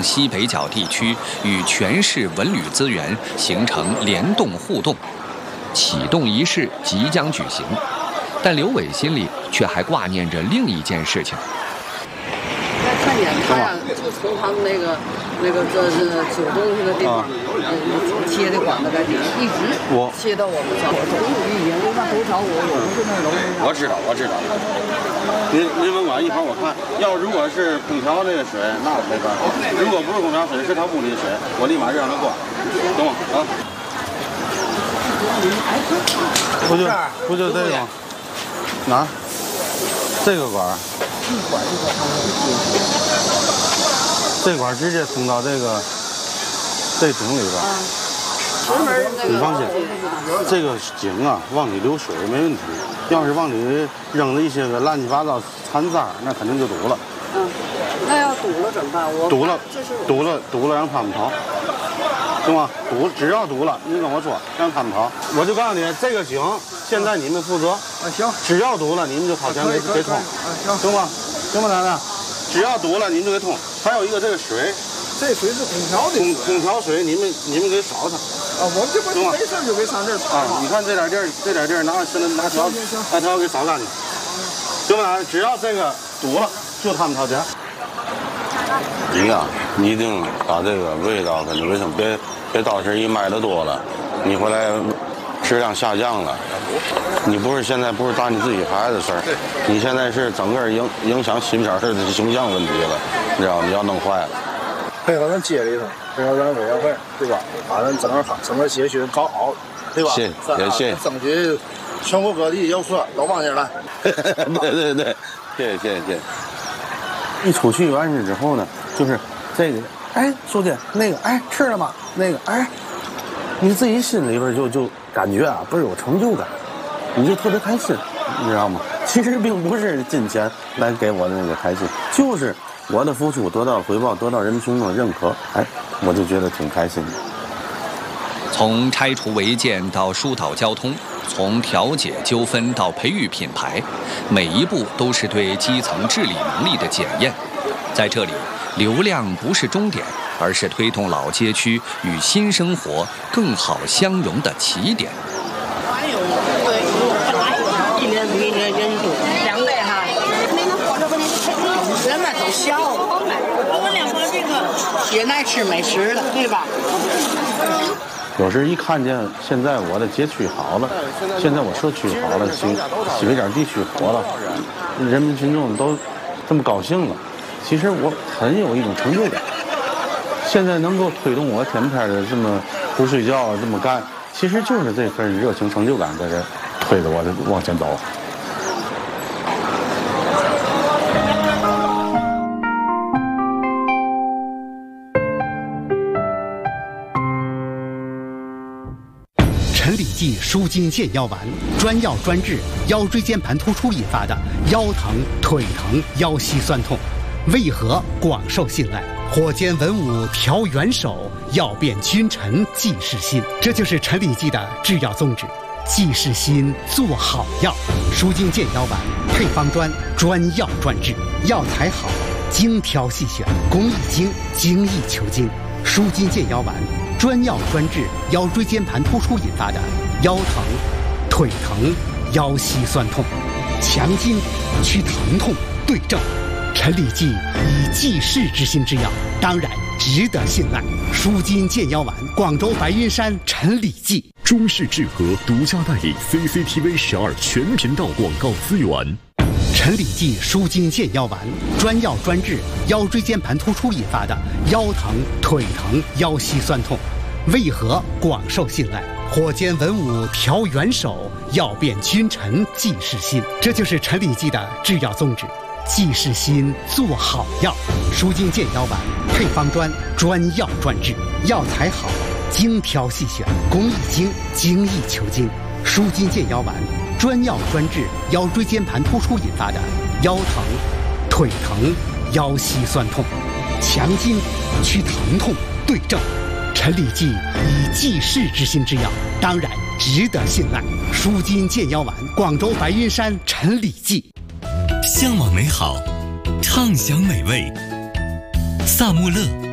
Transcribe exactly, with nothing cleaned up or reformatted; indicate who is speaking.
Speaker 1: 西北角地区与全市文旅资源形成联动互动。启动仪式即将举行，但刘伟心里却还挂念着另一件事情。
Speaker 2: 看见他呀，就从他们那个那个这是煮东西的地方，切的管子在地上，一直切到我们这儿。我中午一点，我那头朝我，我不是那楼。
Speaker 3: 我知道，我知道。您您甭管，一会儿我看，要如果是空调那个水，那没办法；如果不是空调水，是他屋里的水，我立马就让他关，懂吗？啊。不就不就这个吗？哪？这个管。这管直接通到这个这井里边。你放心，这个井啊，往里流水没问题。要是往里扔了一些个乱七八糟残渣，那肯定就堵了。
Speaker 2: 嗯，那要堵了怎么办？我
Speaker 3: 堵了，堵了，堵了，让他们逃，懂吗？堵，只要堵了，你跟我说，让他们逃。我就告诉你，这个井现在你们负责。啊，行。只要堵了，你们就掏钱给给通。啊，行。行吗？行吗，奶奶？只要堵了，你们就给通。还有一个这个水，
Speaker 4: 这水是空调的。
Speaker 3: 空空调水，你们你们给扫它。
Speaker 4: 啊，我们这不没事就给上这儿扫
Speaker 3: 啊。你看这点地儿，这点地儿拿拿拿条拿条给扫干净。行吧？只要这个堵了，就他们掏钱。你呀，你一定把这个味道跟这卫生别别到时一卖的多了，你回来质量下降了。你不是现在不是打你自己孩子的事儿，你现在是整个影影响新片的形象问题了，你知道吗？你要弄坏了。
Speaker 4: 配合咱街里头，配合咱委员会，对吧？把咱整个整个街区搞好，对吧？
Speaker 3: 谢谢谢，
Speaker 4: 争取全国各地游客都往这儿来。
Speaker 3: 对对对，谢谢谢谢谢谢。一出去完事之后呢，就是这个，哎，书记，那个，哎，吃了吗？那个，哎，你自己心里边就就感觉啊，倍儿有成就感，你就特别开心，你知道吗？其实并不是金钱来给我的那个开心，就是我的付出得到回报，得到人民群众的认可，哎，我就觉得挺开心的。
Speaker 1: 从拆除违建到疏导交通，从调解纠纷到培育品牌，每一步都是对基层治理能力的检验。在这里，流量不是终点，而是推动老街区与新生活更好相融的起点。
Speaker 2: 一年比一年人多，两倍哈。人们都笑了，我们两个这个也爱吃美食了，对吧？
Speaker 3: 有时一看见现在我的街区好了，现在我社区好了，西西北角地区火了，人民群众都这么高兴了，其实我很有一种成就感。现在能够推动我天天的这么不睡觉这么干，其实就是这份热情成就感在这推着我往前走。
Speaker 5: 陈李济舒筋健腰丸，专药专治腰椎间盘突出引发的腰疼、腿疼、腰膝酸痛，为何广受信赖？火尖文武调元首，药变君臣济世心。这就是陈李济的制药宗旨，济世心，做好药。舒筋健腰丸配方专，专药专治，药材好，精挑细选，工艺精，精益求精。舒筋健腰丸专药专治腰椎间盘突出引发的腰疼、腿疼、腰膝酸痛，强筋去疼痛，对症。陈李济以济世之心之药，当然值得信赖。舒筋健腰丸，广州白云山陈李济。
Speaker 6: 中视智和独家代理 C C T V 十二全频道广告资源。
Speaker 5: 陈李济舒筋健腰丸，专药专治腰椎间盘突出引发的腰疼、腿疼、腰膝酸痛，为何广受信赖？火尖文武调元首，药变君臣济世心。这就是陈李济的制药宗旨，济世心，做好药。舒筋健腰丸配方专，专药专治，药材好，精挑细选，工艺精，精益求精。舒筋健腰丸专药专治腰椎间盘突出引发的腰疼、腿疼、腰膝酸痛，强筋去疼痛，对症。陈李济以济世之心之药，当然值得信赖。舒筋健腰丸，广州白云山陈李济。
Speaker 7: 向往美好，畅享美味，萨慕乐。